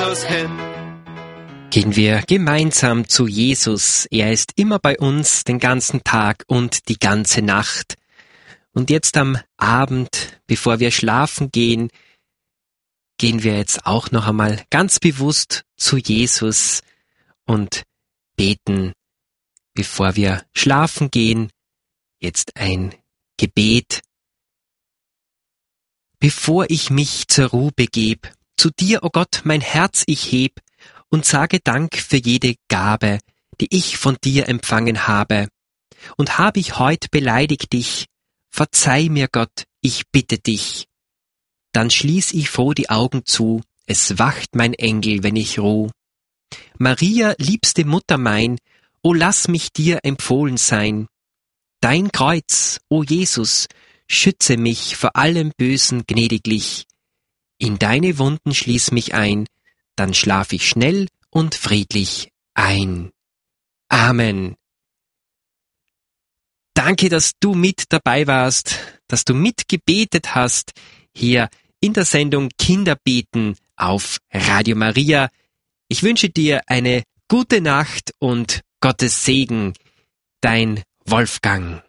Jesus hin. Gehen wir gemeinsam zu Jesus. Er ist immer bei uns den ganzen Tag und die ganze Nacht. Und jetzt am Abend, bevor wir schlafen gehen, gehen wir jetzt auch noch einmal ganz bewusst zu Jesus und beten, bevor wir schlafen gehen, jetzt ein Gebet. Bevor ich mich zur Ruhe begeb, zu dir, o Gott, mein Herz ich heb und sage Dank für jede Gabe, die ich von dir empfangen habe. Und hab ich heut beleidigt dich, verzeih mir Gott, ich bitte dich. Dann schließ ich froh die Augen zu, es wacht mein Engel, wenn ich ruh. Maria, liebste Mutter mein, o lass mich dir empfohlen sein. Dein Kreuz, o Jesus, schütze mich vor allem Bösen gnädiglich. In deine Wunden schließ mich ein, dann schlaf ich schnell und friedlich ein. Amen. Danke, dass du mit dabei warst, dass du mitgebetet hast, hier in der Sendung Kinderbeten auf Radio Maria. Ich wünsche dir eine gute Nacht und Gottes Segen. Dein Wolfgang.